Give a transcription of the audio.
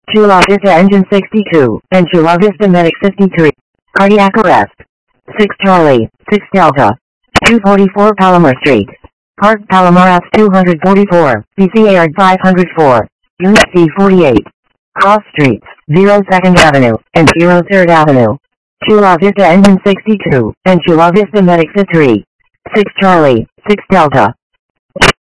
Chula Vista Engine 62, and Chula Vista Medic 53. Cardiac arrest. 6 Charlie, 6 Delta. 244 Palomar Street. Park Palomar Ave 244, BCAR 504. Unit C48. Cross Streets, 02nd Avenue, and 03rd Avenue. Chula Vista Engine 62, and Chula Vista Medic 53. 6 Charlie, 6 Delta.